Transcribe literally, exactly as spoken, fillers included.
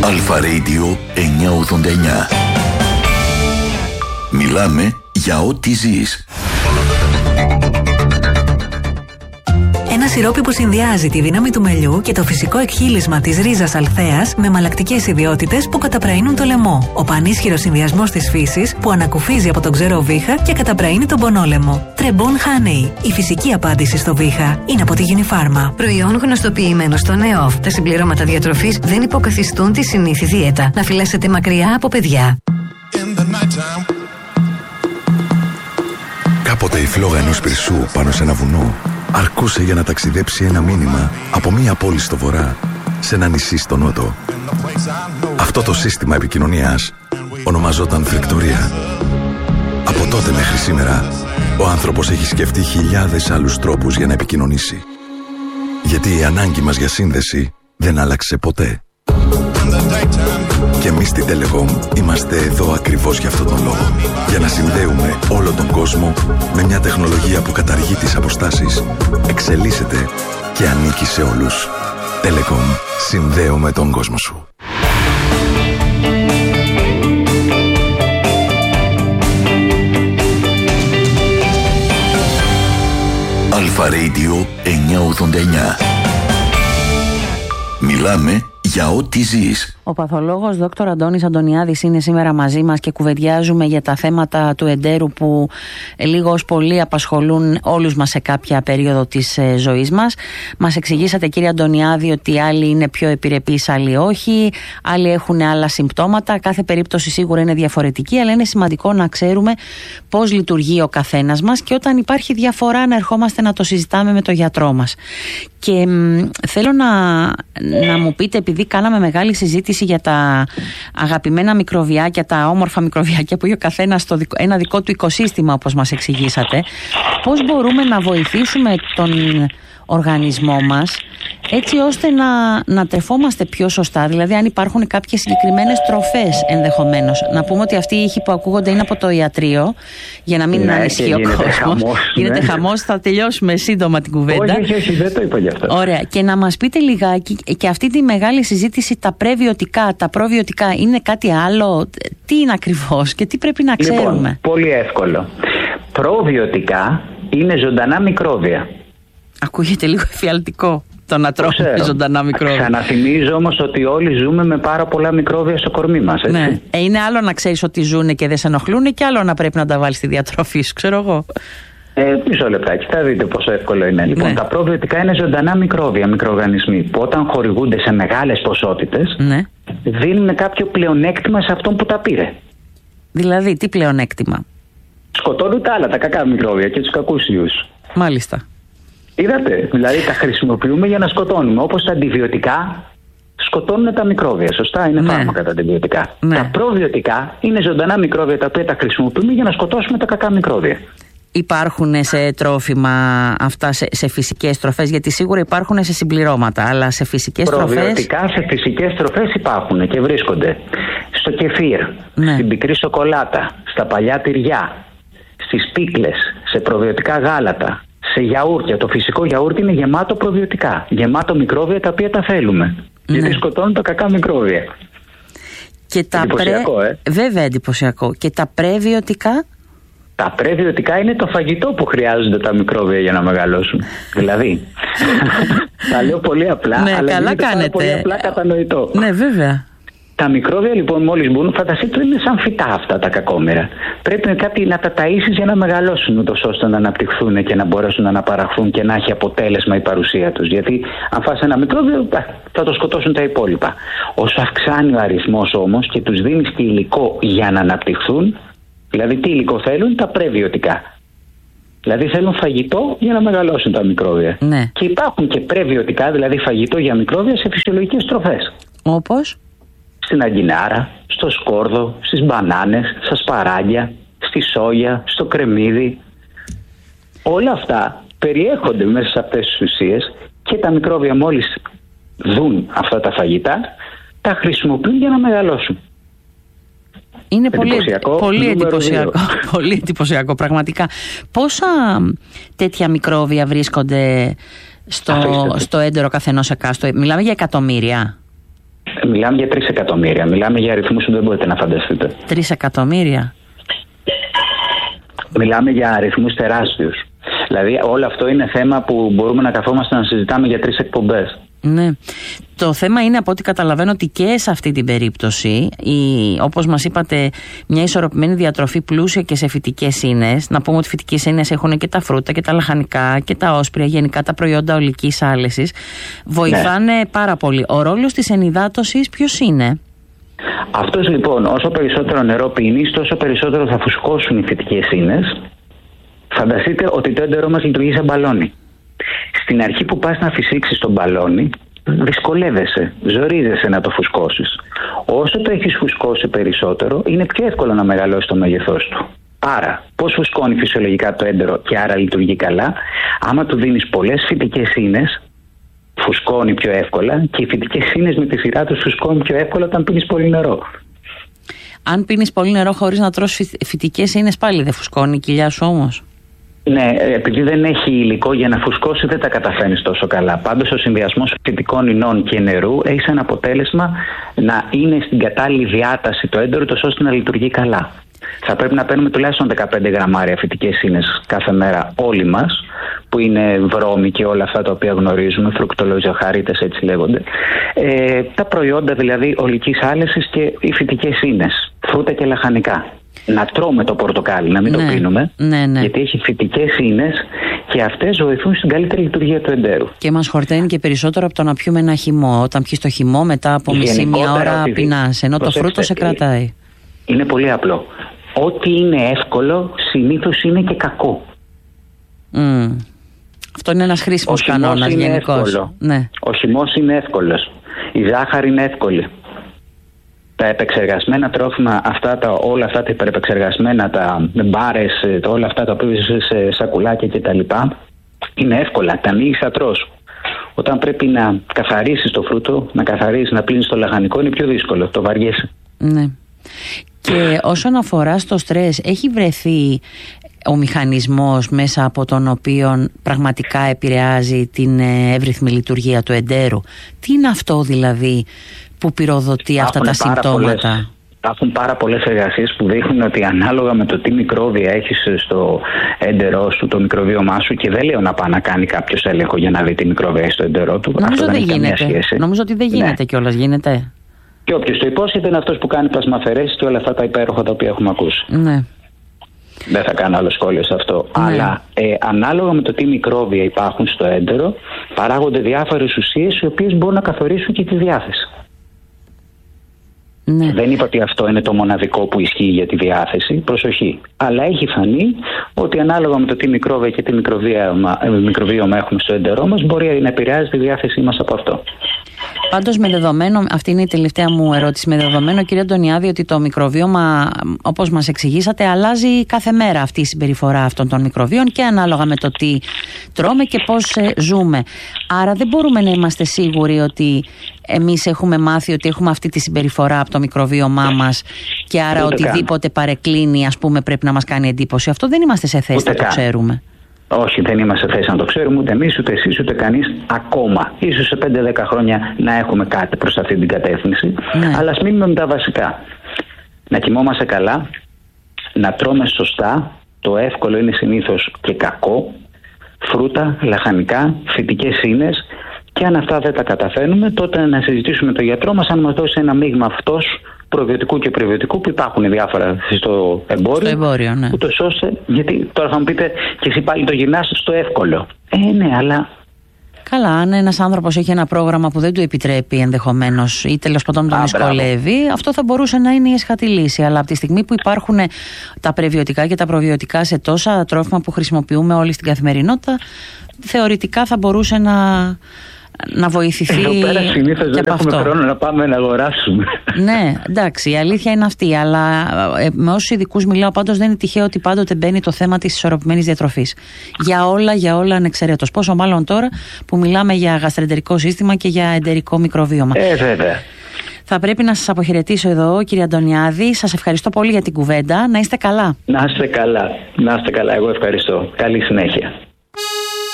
Αλφα Radio εννιακόσια ογδόντα εννιά. Μιλάμε για ό,τι ζεις. Ένα σιρόπι που συνδυάζει τη δύναμη του μελιού και το φυσικό εκχύλισμα της ρίζας αλθέας με μαλακτικές ιδιότητες που καταπραίνουν το λαιμό. Ο πανίσχυρος συνδυασμός της φύσης που ανακουφίζει από τον ξερό βήχα και καταπραίνει τον πονόλαιμο. Τρεμπόν Honey. Η φυσική απάντηση στο βήχα είναι από τη Unifarma. Προϊόν γνωστοποιημένο στο ΝΕΟΦ. Τα συμπληρώματα διατροφής δεν υποκαθιστούν τη συνήθη δίαιτα. Να φυλάσσετε μακριά από παιδιά. Κάποτε η φλόγα ενός πυρσού πάνω σε ένα βουνό αρκούσε για να ταξιδέψει ένα μήνυμα από μία πόλη στο βορρά σε ένα νησί στο νότο. Αυτό το σύστημα επικοινωνίας ονομαζόταν φρεκτορία. Από τότε μέχρι σήμερα ο άνθρωπος έχει σκεφτεί χιλιάδες άλλους τρόπους για να επικοινωνήσει. Γιατί η ανάγκη μας για σύνδεση δεν άλλαξε ποτέ. Και εμείς στην Telecom είμαστε εδώ ακριβώς για αυτόν τον λόγο. Για να συνδέουμε όλο τον κόσμο με μια τεχνολογία που καταργεί τις αποστάσεις, εξελίσσεται και ανήκει σε όλους. Telecom. Συνδέουμε τον κόσμο σου. Αλφα Radio εννιακόσια ογδόντα εννιά. Μιλάμε για ό,τι ζεις. Ο παθολόγος δόκτωρ Αντώνης Αντωνιάδης είναι σήμερα μαζί μας και κουβεντιάζουμε για τα θέματα του εντέρου που λίγο ως πολύ απασχολούν όλους μας σε κάποια περίοδο της ε, ζωής μας. Μας εξηγήσατε, κύριε Αντωνιάδη, ότι άλλοι είναι πιο επιρρεπείς, άλλοι όχι, άλλοι έχουν άλλα συμπτώματα. Κάθε περίπτωση σίγουρα είναι διαφορετική, αλλά είναι σημαντικό να ξέρουμε πώς λειτουργεί ο καθένας μας και όταν υπάρχει διαφορά να ερχόμαστε να το συζητάμε με τον γιατρό μας. Και μ, θέλω να, να μου πείτε, επειδή κάναμε μεγάλη συζήτηση για τα αγαπημένα μικροβιάκια, τα όμορφα μικροβιάκια που έχει ο καθένας στο δικο, ένα δικό του οικοσύστημα, όπως μας εξηγήσατε, πώς μπορούμε να βοηθήσουμε τον οργανισμό μας έτσι ώστε να, να τρεφόμαστε πιο σωστά. Δηλαδή, αν υπάρχουν κάποιες συγκεκριμένες τροφές ενδεχομένως. Να πούμε ότι αυτοί οι ήχοι που ακούγονται είναι από το ιατρείο, για να μην ναι, ανησυχεί ο κόσμος. Χαμός, γίνεται ναι. χαμός, θα τελειώσουμε σύντομα την κουβέντα. Όχι, όχι, όχι, δεν το είπα γι' αυτό. Ωραία. Και να μας πείτε λιγάκι, και αυτή τη μεγάλη συζήτηση, τα πρεβιωτικά, τα προβιωτικά είναι κάτι άλλο? Τι είναι ακριβώς και τι πρέπει να ξέρουμε? Λοιπόν, πολύ εύκολο. Προβιωτικά είναι ζωντανά μικρόβια. Ακούγεται λίγο εφιαλτικό το να τρώμε ζωντανά μικρόβια. Ξαναθυμίζω όμως ότι όλοι ζούμε με πάρα πολλά μικρόβια στο κορμί μας, έτσι. Ναι. Ε, είναι άλλο να ξέρεις ότι ζουν και δεν σε ενοχλούν και άλλο να πρέπει να τα βάλεις στη διατροφή σου, ξέρω εγώ. Ε, μισό λεπτάκι, θα δείτε πόσο εύκολο είναι. Λοιπόν, ναι. Τα προβιωτικά είναι ζωντανά μικρόβια, μικροοργανισμοί, που όταν χορηγούνται σε μεγάλες ποσότητες, ναι. δίνουν κάποιο πλεονέκτημα σε αυτόν που τα πήρε. Δηλαδή, τι πλεονέκτημα? Σκοτώνουν τα άλλα, τα κακά μικρόβια και τους κακούς ιούς. Μάλιστα. Είδατε, δηλαδή τα χρησιμοποιούμε για να σκοτώνουμε. Όπως τα αντιβιωτικά σκοτώνουν τα μικρόβια, σωστά, είναι ναι. φάρμακα τα αντιβιωτικά. Ναι. Τα προβιωτικά είναι ζωντανά μικρόβια τα οποία τα χρησιμοποιούμε για να σκοτώσουμε τα κακά μικρόβια. Υπάρχουν σε τρόφιμα αυτά, σε, σε φυσικές τροφές? Γιατί σίγουρα υπάρχουν σε συμπληρώματα, αλλά σε φυσικές τροφές. Προβιωτικά σε φυσικές τροφές υπάρχουν και βρίσκονται στο κεφίρ, ναι. στην πικρή σοκολάτα, στα παλιά τυριά, στις πίκλες, σε προβιωτικά γάλατα, σε γιαούρτια. Το φυσικό γιαούρτι είναι γεμάτο προβιωτικά, γεμάτο μικρόβια τα οποία τα θέλουμε. Ναι. Γιατί σκοτώνουν τα κακά μικρόβια. Και τα εντυπωσιακό, πρε... ε. Βέβαια εντυπωσιακό. Και τα πρεβιωτικά? Τα πρεβιωτικά είναι το φαγητό που χρειάζονται τα μικρόβια για να μεγαλώσουν. Δηλαδή, τα λέω πολύ απλά, ναι, αλλά καλά είναι κάνετε. πολύ απλά κατανοητό. Ναι, βέβαια. Τα μικρόβια λοιπόν μόλις μπουν, φανταστείτε, είναι σαν φυτά αυτά τα κακόμερα. Πρέπει κάτι να τα ταΐσεις για να μεγαλώσουν, ούτως ώστε να αναπτυχθούν και να μπορέσουν να αναπαραχθούν και να έχει αποτέλεσμα η παρουσία τους. Γιατί αν φας ένα μικρόβιο θα το σκοτώσουν τα υπόλοιπα. Όσο αυξάνει ο αριθμός όμως και τους δίνεις και υλικό για να αναπτυχθούν, δηλαδή τι υλικό θέλουν? Τα πρεβιωτικά. Δηλαδή θέλουν φαγητό για να μεγαλώσουν τα μικρόβια. Ναι. Και υπάρχουν και πρεβιωτικά, δηλαδή φαγητό για μικρόβια σε φυσιολογικές τροφές. Όπως? Στην αγκινάρα, στο σκόρδο, στις μπανάνες, στα σπαράγγια, στη σόγια, στο κρεμμύδι. Όλα αυτά περιέχονται μέσα σε αυτές τις ουσίες και τα μικρόβια μόλις δουν αυτά τα φαγητά, τα χρησιμοποιούν για να μεγαλώσουν. Είναι εντυπωσιακό, πολύ, πολύ εντυπωσιακό, πολύ εντυπωσιακό πραγματικά. Πόσα τέτοια μικρόβια βρίσκονται στο, στο έντερο καθενός εκάστοτε? Μιλάμε για εκατομμύρια. Μιλάμε για τρία εκατομμύρια. Μιλάμε για αριθμούς που δεν μπορείτε να φανταστείτε. Τρία εκατομμύρια. Μιλάμε για αριθμούς τεράστιους. Δηλαδή όλο αυτό είναι θέμα που μπορούμε να καθόμαστε να συζητάμε για τρεις εκπομπές. Ναι. Το θέμα είναι, από ό,τι καταλαβαίνω, ότι και σε αυτή την περίπτωση, η, όπως μας είπατε, μια ισορροπημένη διατροφή πλούσια και σε φυτικές ίνες. Να πούμε ότι φυτικές ίνες έχουν και τα φρούτα και τα λαχανικά και τα όσπρια, γενικά τα προϊόντα ολικής άλεσης. Βοηθάνε ναι. πάρα πολύ. Ο ρόλος της ενυδάτωσης ποιος είναι? Αυτός λοιπόν, όσο περισσότερο νερό πίνεις, τόσο περισσότερο θα φουσκώσουν οι φυτικές ίνες. Φανταστείτε ότι το έντερό μας λειτουργεί σαν μπαλόνι. Στην αρχή που πας να φυσήξεις τον μπαλόνι, δυσκολεύεσαι, ζορίζεσαι να το φουσκώσεις. Όσο το έχεις φουσκώσει περισσότερο, είναι πιο εύκολο να μεγαλώσει το μέγεθός του. Άρα, πώς φουσκώνει φυσιολογικά το έντερο και άρα λειτουργεί καλά? Άμα του δίνεις πολλές φυτικές ίνες, φουσκώνει πιο εύκολα, και οι φυτικές ίνες με τη σειρά τους φουσκώνουν πιο εύκολα όταν πίνεις πολύ νερό. Αν πίνεις πολύ νερό χωρίς να τρως φυτικές ίνες, πάλι δεν φουσκώνει η κοιλιά σου όμως? Ναι, επειδή δεν έχει υλικό για να φουσκώσει, δεν τα καταφέρνεις τόσο καλά. Πάντως, ο συνδυασμός φυτικών ινών και νερού έχει σαν αποτέλεσμα να είναι στην κατάλληλη διάταση το έντερο, τόσο ώστε να λειτουργεί καλά. Θα πρέπει να παίρνουμε τουλάχιστον δεκαπέντε γραμμάρια φυτικές ίνες κάθε μέρα όλοι μας, που είναι βρώμοι και όλα αυτά τα οποία γνωρίζουμε, φρουκτολοζαχαρίτες έτσι λέγονται. Ε, τα προϊόντα δηλαδή ολικής άλεσης και οι φυτικές ίνες, φρούτα και λαχανικά. Να τρώμε το πορτοκάλι, να μην ναι, το πίνουμε, ναι, ναι. γιατί έχει φυτικές ίνες και αυτές βοηθούν στην καλύτερη λειτουργία του εντέρου. Και μας χορταίνει και περισσότερο από το να πιούμε ένα χυμό. Όταν πιεις το χυμό, μετά από μισή μία ώρα πεινάς, ενώ το φρούτο σε κρατάει. Είναι πολύ απλό. Ό,τι είναι εύκολο συνήθως είναι και κακό. Mm. Αυτό είναι ένας χρήσιμος κανόνας γενικώς. Ναι. Ο χυμός είναι εύκολος. Η ζάχαρη είναι εύκολη. Τα επεξεργασμένα τρόφιμα, αυτά τα, όλα αυτά τα υπερεπεξεργασμένα, τα μπάρες, όλα αυτά τα οποία σε σακουλάκια κτλ. Είναι εύκολα. Τα ανοίγεις, θα τρως. Όταν πρέπει να καθαρίσεις το φρούτο, να καθαρίσεις, να πλύνεις το λαχανικό, είναι πιο δύσκολο. Το βαριέσαι. Ναι. Και όσον αφορά στο στρες, έχει βρεθεί ο μηχανισμός μέσα από τον οποίο πραγματικά επηρεάζει την εύρυθμη λειτουργία του εντέρου? Τι είναι αυτό δηλαδή που πυροδοτεί αυτά τα συμπτώματα? Υπάρχουν πάρα πολλές εργασίες που δείχνουν ότι ανάλογα με το τι μικρόβια έχεις στο έντερό σου, το μικροβίωμά σου, και δεν λέω να πάει να κάνει κάποιος έλεγχο για να δει τι μικρόβια έχει στο έντερό του. Νομίζω, αυτό δεν γίνεται. Νομίζω ότι δεν γίνεται, ναι. Κιόλας γίνεται. Και όποιος το υπόσχεται είναι αυτός που κάνει πλασμαφαιρέσεις και όλα αυτά τα υπέροχα τα οποία έχουμε ακούσει. Ναι. Δεν θα κάνω άλλο σχόλιο σε αυτό. Ναι. Αλλά ε, ανάλογα με το τι μικρόβια υπάρχουν στο έντερο, παράγονται διάφορες ουσίες οι οποίες μπορούν να καθορίσουν και τη διάθεση. Ναι. Δεν είπα ότι αυτό είναι το μοναδικό που ισχύει για τη διάθεση. Προσοχή. Αλλά έχει φανεί ότι ανάλογα με το τι μικρόβια και τι μικροβίωμα έχουμε στο έντερό μας, μπορεί να επηρεάζει τη διάθεσή μας από αυτό. Πάντως, με δεδομένο, αυτή είναι η τελευταία μου ερώτηση, με δεδομένο, κύριε Αντωνιάδη, ότι το μικροβίωμα, όπως μας εξηγήσατε, αλλάζει κάθε μέρα αυτή η συμπεριφορά αυτών των μικροβίων και ανάλογα με το τι τρώμε και πώς ζούμε. Άρα δεν μπορούμε να είμαστε σίγουροι ότι εμείς έχουμε μάθει ότι έχουμε αυτή τη συμπεριφορά από το μικροβίωμά μας και άρα ούτε οτιδήποτε καν παρεκκλίνει, ας πούμε, πρέπει να μας κάνει εντύπωση. Αυτό δεν είμαστε σε θέση ούτε να το ξέρουμε. Όχι, δεν είμαστε σε θέση να το ξέρουμε ούτε εμείς, ούτε εσείς, ούτε κανείς ακόμα. Ίσως σε πέντε δέκα χρόνια να έχουμε κάτι προς αυτή την κατεύθυνση. Ναι. Αλλά ας μείνουμε με τα βασικά. Να κοιμόμαστε καλά, να τρώμε σωστά. Το εύκολο είναι συνήθως και κακό. Φρούτα, λαχανικά, φυτικές ίνες. Και αν αυτά δεν τα καταφέρνουμε, τότε να συζητήσουμε με τον γιατρό μας αν μας δώσει ένα μείγμα αυτός προβιωτικού και προβιωτικού, που υπάρχουν διάφορα στο εμπόριο. Στο εμπόριο, ναι. Ούτως ώστε, γιατί τώρα θα μου πείτε και εσύ πάλι το γυρνάς στο εύκολο. Ε, ναι, αλλά. Καλά, αν ένας άνθρωπος έχει ένα πρόγραμμα που δεν του επιτρέπει ενδεχομένως ή τέλος πάντων τον δυσκολεύει, αυτό θα μπορούσε να είναι η εσχατή λύση. Αλλά από τη στιγμή που υπάρχουν τα πρεβιωτικά και τα προβιωτικά σε τόσα τρόφιμα που χρησιμοποιούμε όλοι στην καθημερινότητα, θεωρητικά θα μπορούσε να. να βοηθηθεί. Εδώ πέρα συνήθως δεν έχουμε αυτό. χρόνο να πάμε να αγοράσουμε. Ναι, εντάξει, η αλήθεια είναι αυτή. Αλλά ε, με όσους ειδικούς μιλάω, πάντως δεν είναι τυχαίο ότι πάντοτε μπαίνει το θέμα της ισορροπημένης διατροφής. Για όλα, για όλα ανεξαιρέτως. Πόσο μάλλον τώρα που μιλάμε για γαστροεντερικό σύστημα και για εντερικό μικροβίωμα. Ε, βέβαια. Θα πρέπει να σας αποχαιρετήσω εδώ, κύριε Αντωνιάδη. Σας ευχαριστώ πολύ για την κουβέντα. Να είστε καλά. Να είστε καλά. Να είστε καλά. Εγώ ευχαριστώ. Καλή συνέχεια.